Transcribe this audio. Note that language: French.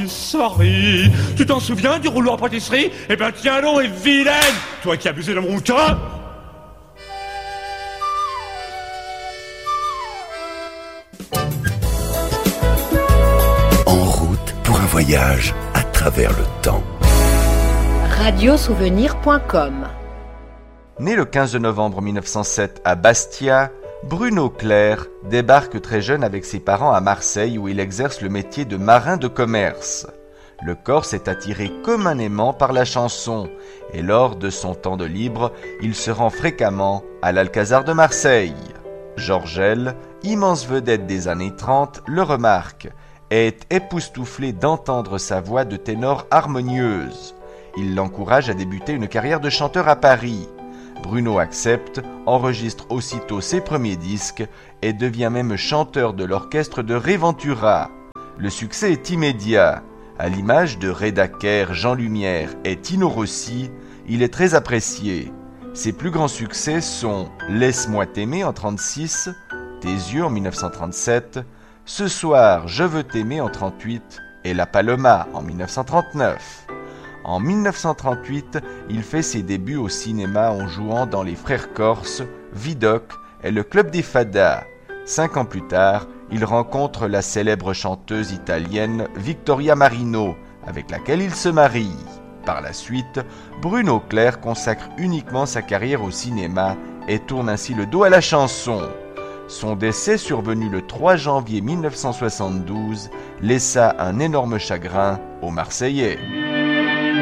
sorry. Tu t'en souviens du rouleau à pâtisserie? Eh ben tiens donc, et vilaine, toi qui as abusé de mon cas. En route pour un voyage à travers le temps. Radiosouvenir.com. Né le 15 novembre 1907 à Bastia, Bruno Clerc débarque très jeune avec ses parents à Marseille où il exerce le métier de marin de commerce. Le Corse est attiré communément par la chanson et lors de son temps de libre, il se rend fréquemment à l'Alcazar de Marseille. Georges L., immense vedette des années 30, le remarque et est époustouflé d'entendre sa voix de ténor harmonieuse. Il l'encourage à débuter une carrière de chanteur à Paris. Bruno accepte, enregistre aussitôt ses premiers disques et devient même chanteur de l'orchestre de Réventura. Le succès est immédiat. À l'image de Reda Kerr, Jean Lumière et Tino Rossi, il est très apprécié. Ses plus grands succès sont « Laisse-moi t'aimer » en 1936, « Tes yeux » en 1937, « Ce soir, je veux t'aimer » en 1938 et « La Paloma » en 1939. En 1938, il fait ses débuts au cinéma en jouant dans Les Frères Corse, Vidocq et le Club des Fadas. 5 ans plus tard, il rencontre la célèbre chanteuse italienne Vittoria Marino, avec laquelle il se marie. Par la suite, Bruno Clerc consacre uniquement sa carrière au cinéma et tourne ainsi le dos à la chanson. Son décès, survenu le 3 janvier 1972, laissa un énorme chagrin aux Marseillais.